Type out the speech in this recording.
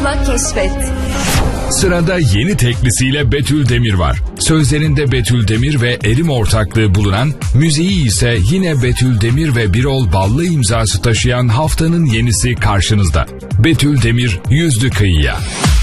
Unutma, keşfet. Sırada yeni teklisiyle Betül Demir var. Sözlerinde Betül Demir ve Erim ortaklığı bulunan, müziği ise yine Betül Demir ve Birol Ballı imzası taşıyan haftanın yenisi karşınızda. Betül Demir, Yüzdü Kıyıya.